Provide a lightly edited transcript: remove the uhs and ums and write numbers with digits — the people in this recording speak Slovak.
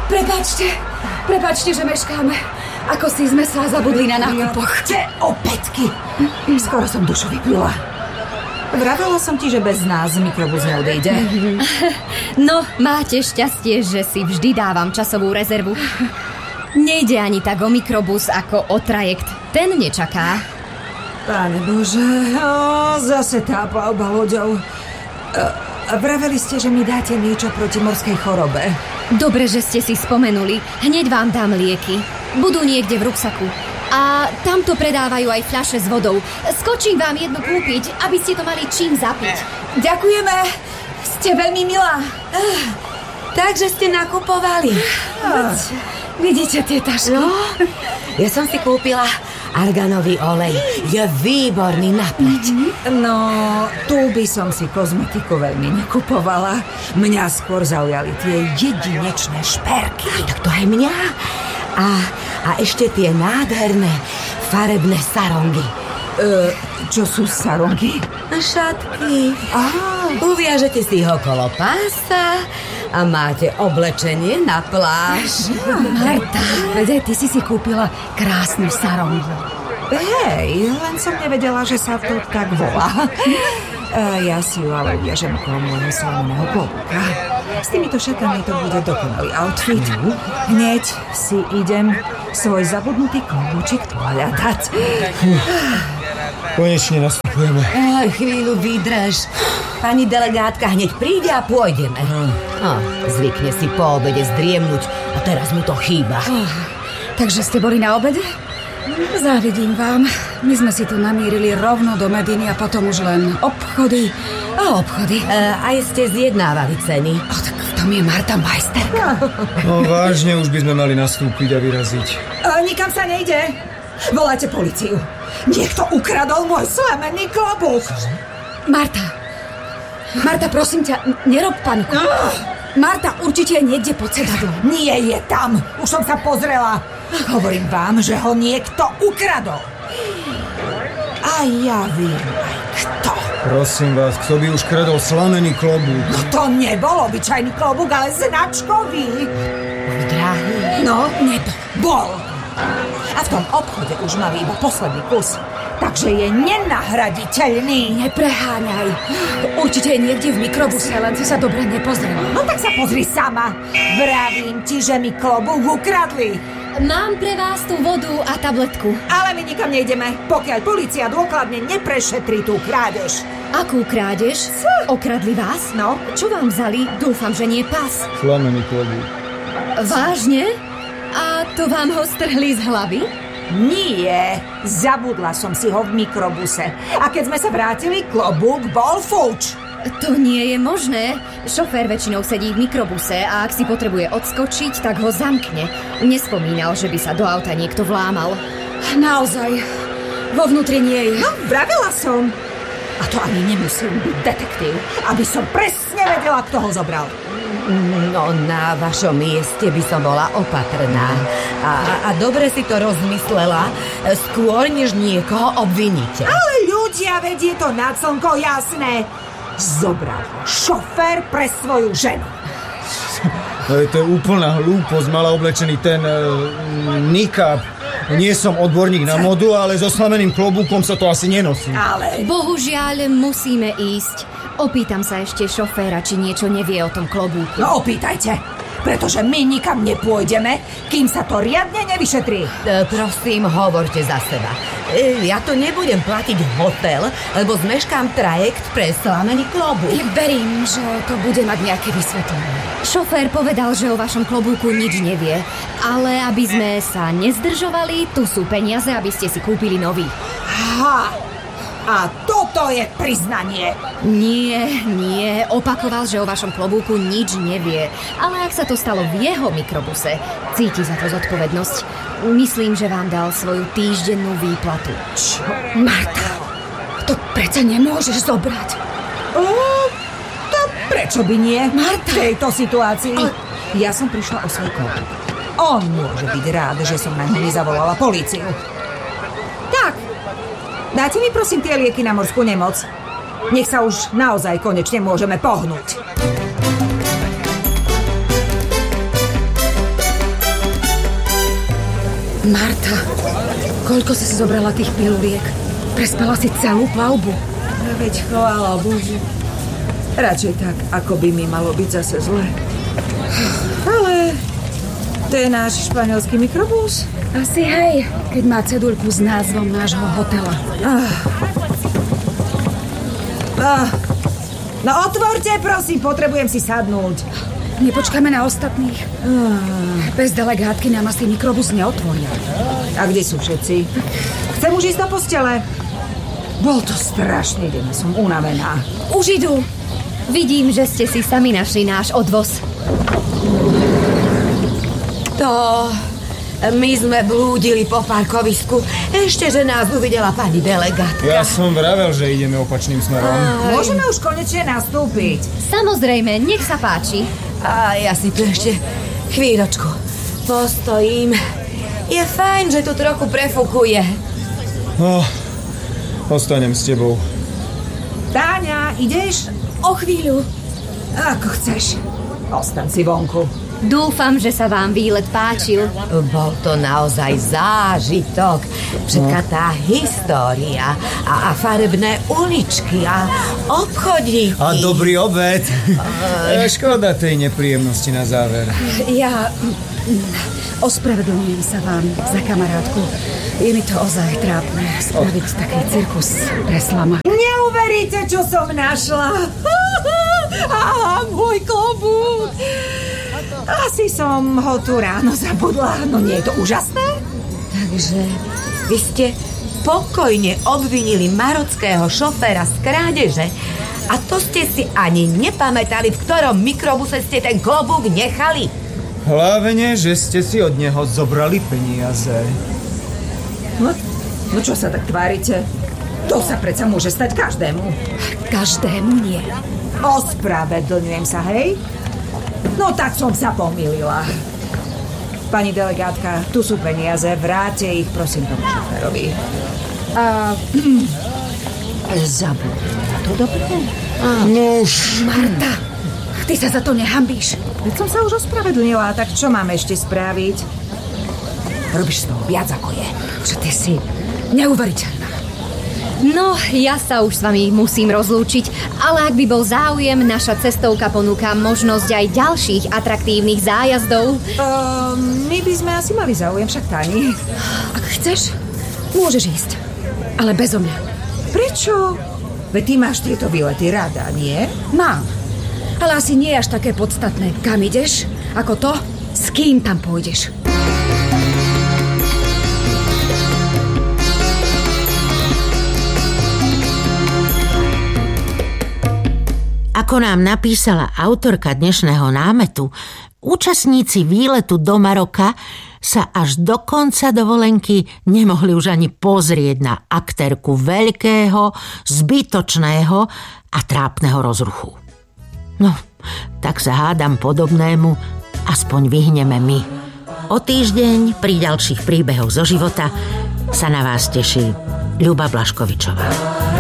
Prepáčte, že meškáme. Ako si sme sa zabudli na nákupoch. Opätky. Skoro som dušu vyplula. Vravela som ti, že bez nás mikrobus neodejde. No, máte šťastie, že si vždy dávam časovú rezervu. Nejde ani tak o mikrobus, ako o trajekt. Ten nečaká. Páne Bože, zase tá plavba loďou. Vraveli ste, že mi dáte niečo proti morskej chorobe. Dobre, že ste si spomenuli. Hneď vám dám lieky. Budú niekde v ruksaku. A tamto predávajú aj fľaše s vodou. Skočím vám jednu kúpiť, aby ste to mali čím zapiť. Ďakujeme. Ste veľmi milá. Takže ste nakupovali. Vidíte tie tašky? No, ja som si kúpila arganový olej. Je výborný na pleť. No, tu by som si kozmetiku veľmi nekupovala. Mňa skôr zaujali tie jedinečné šperky. Tak to aj mňa. A ešte tie nádherné farebné sarongy. Čo sú sarongy? Šatky. Uviažete si ho okolo pása a máte oblečenie na pláž. Marta, veď ty si kúpila krásnu sarongu. Hej, len som nevedela, že sa to tak volá. Ja si ju ale uviažem okolo môjho slameného klobúka. S týmito šatami to bude dokonalý outfit. Hneď si idem svoj zabudnutý klobúčik pohľadať. Konečne nastupujeme. Chvíľu vydrž. Pani delegátka hneď príde a pôjdeme. Zvykne si po obede zdriemnúť a teraz mu to chýba. Takže ste boli na obede? Závidím vám. My sme si tu namírili rovno do Mediny a potom už len obchody a obchody. Aj ste zjednávali ceny. Tak v tom je Marta majsterka. No vážne, už by sme mali nastúpiť a vyraziť. Nikam sa nejde. Voláte políciu. Niekto ukradol môj slamený klobúk. Marta, prosím ťa, nerob paniku. Marta určite je niekde pod sedadlom. Nie je tam. Už som sa pozrela. Hovorím vám, že ho niekto ukradol. A ja viem aj kto. Prosím vás, kto by už kradol slamený klobúk? No to nebol obyčajný klobúk, ale značkový. Drahý. No, bol. A v tom obchode už mal iba posledný kus. Takže je nenahraditeľný. Nepreháňaj. Určite je niekde v mikrobuse, len si sa dobre nepozrela. No tak sa pozri sama. Vravím ti, že mi klobúk ukradli. Mám pre vás tú vodu a tabletku. Ale my nikam nejdeme, pokiaľ polícia dôkladne neprešetrí tú krádež. Akú krádež? Okradli vás? No. Čo vám vzali? Dúfam, že nie pas. Slamený klobúk. Vážne? A to vám ho strhli z hlavy? Nie, zabudla som si ho v mikrobuse. A keď sme sa vrátili, klobúk bol fuč. To nie je možné. Šofér väčšinou sedí v mikrobuse a ak si potrebuje odskočiť, tak ho zamkne. Nespomínal, že by sa do auta niekto vlámal. Naozaj, vo vnútri nie je. No, vravela som. A to ani nemusím byť detektív, aby som presne vedela, kto ho zobral. No, na vašom mieste by som bola opatrná. A dobre si to rozmyslela, skôr než niekoho obviníte. Ale ľudia, vedie to na slnko jasné. Zobral ho šofér pre svoju ženu. To je úplná hlúposť, mala oblečený ten nikab. Nie som odborník na modu, ale so slameným klobúkom sa to asi nenosí. Ale... Bohužiaľ, musíme ísť. Opýtam sa ešte šoféra, či niečo nevie o tom klobúku. No opýtajte, pretože my nikam nepôjdeme, kým sa to riadne nevyšetrí. Prosím, hovorte za seba. Ja to nebudem platiť hotel, lebo zmeškám trajekt pre slamený klobúk. Verím, že to bude mať nejaké vysvetlenie. Šofér povedal, že o vašom klobúku nič nevie, ale aby sme sa nezdržovali, tu sú peniaze, aby ste si kúpili nový. Aha! A toto je priznanie. Nie, opakoval, že o vašom klobúku nič nevie. Ale ak sa to stalo v jeho mikrobuse, cíti za to zodpovednosť. Myslím, že vám dal svoju týždennú výplatu. Čo? Marta, to predsa nemôžeš zobrať. To prečo by nie? Marta! V tejto situácii. Ja som prišla o svoj klobúk. On môže byť rád, že som na ňu nezavolala políciu. Tak, dáte mi prosím tie lieky na morskú nemoc. Nech sa už naozaj konečne môžeme pohnúť. Marta, koľko si zobrala tých piluliek? Prespala si celú plavbu. Veď chvála Bohu. Radšej tak, ako by mi malo byť zase zle. Ale to je náš španielský mikrobus. Asi hej, keď má ceduľku s názvom nášho hotela. No otvorte, prosím, potrebujem si sadnúť. Nepočkáme na ostatných. Bez delegátky nám asi mikrobus neotvoria. A kde sú všetci? Chcem už ísť do postele. Bol to strašný deň, som unavená. Už idú. Vidím, že ste si sami našli náš odvoz. My sme blúdili po parkovisku. Ešte, že nás uvidela pani delegátka. Ja som vravel, že ideme opačným smerom. Môžeme už konečne nastúpiť. Samozrejme, nech sa páči. A ja si tu ešte chvíľočku postojím. Je fajn, že tu trochu prefúkuje. Ostanem s tebou. Táňa, ideš? O chvíľu. Ako chceš. Ostaň si vonku. Dúfam, že sa vám výlet páčil. Bol to naozaj zážitok. Všetká tá história a farebné uličky a obchodíky. A dobrý obed. Škoda tej nepríjemnosti na záver. Ja ospravedlňujem sa vám za kamarátku. Je mi to ozaj trápne spraviť taký cirkus pre slama. Neuveríte, čo som našla. Môj klobúk. Asi som ho tu ráno zabudla. No nie je to úžasné? Takže vy ste pokojne obvinili marockého šoféra z krádeže a to ste si ani nepamätali, v ktorom mikrobuse ste ten klobúk nechali. Hlavne, že ste si od neho zobrali peniaze. No čo sa tak tvárite? To sa predsa môže stať každému. Každému nie. Ospravedlňujem sa, hej? No tak som sa pomýlila. Pani delegátka, tu sú peniaze, vráte ich, prosím, tomu šoférovi. Zabudli na to, dobre? No už... Marta, ty sa za to nehambíš. Veď som sa už ospravedlnila, tak čo mám ešte spraviť? Robíš z toho viac, ako je. Že ty si neuveriteľná. No, ja sa už s vami musím rozlúčiť, ale ak by bol záujem, naša cestovka ponúka možnosť aj ďalších atraktívnych zájazdov. My by sme asi mali záujem, však Táni. Ak chceš, môžeš ísť. Ale bezo mňa. Prečo? Veď ty máš tieto výlety rada, nie? Mám. Ale asi nie až také podstatné, kam ideš, ako to, s kým tam pôjdeš. Ako nám napísala autorka dnešného námetu, účastníci výletu do Maroka sa až do konca dovolenky nemohli už ani pozrieť na aktérku veľkého, zbytočného a trápneho rozruchu. No, tak sa hádam podobnému aspoň vyhneme my. O týždeň pri ďalších príbehoch zo života sa na vás teší Ľuba Blaškovičová.